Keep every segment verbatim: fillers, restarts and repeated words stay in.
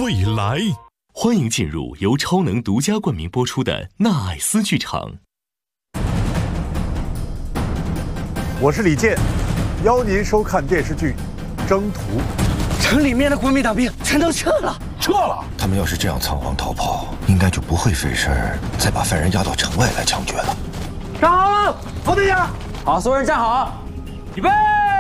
未来。欢迎进入由超能独家冠名播出的《纳艾斯剧场》。 我是李健，邀您收看电视剧《征途》。 城里面的国民党兵全都撤了， 撤了。 他们要是这样仓皇逃跑，应该就不会费事儿再把犯人押到城外来枪决了。 站好，好队长。好，所有人站好，预备。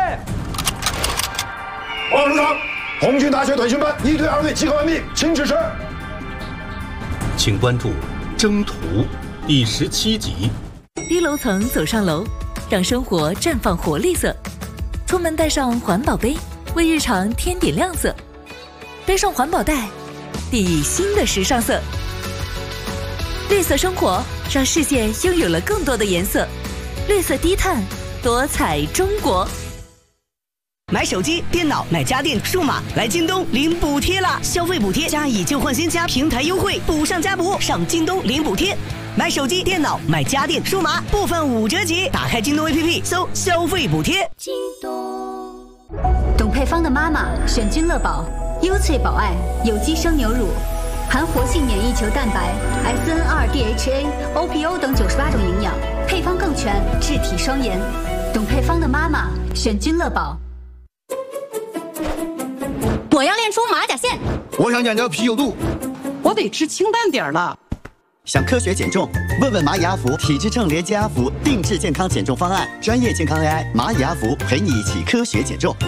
王署长，红军大学短训班一队、二队集合完毕，请指示。 请关注《征途》第十七集。 低楼层走上楼，让生活绽放活力色。出门带上环保杯，为日常添点亮色。背上环保袋，递以新的时尚色。绿色生活，让世界拥有了更多的颜色。绿色低碳，多彩中国。 买手机、电脑、买家电、数码，来京东领补贴啦！消费补贴加以旧换新加平台优惠，补上加补，上京东领补贴。买手机、电脑、买家电、数码，部分五折起。打开京东 A P P， 搜消费补贴。 京东。董佩芳的妈妈选君乐宝，优萃宝爱有机生牛乳，含活性免疫球蛋白、S N 二 D H A、O P O 等九十八种营养，配方更全，治体双颜。董佩芳的妈妈选君乐宝。 我要练出马甲线， 我想减掉啤酒肚， 我得吃清淡点了。 想科学减重？问问蚂蚁阿福体质秤连接阿福定制健康减重方案，专业健康 A I 蚂蚁阿福陪你一起科学减重。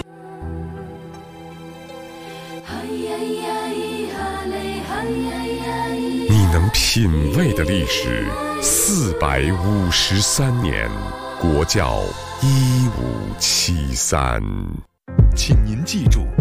你能品味的历史，四百五十三年，国窖一五七三， 请您记住。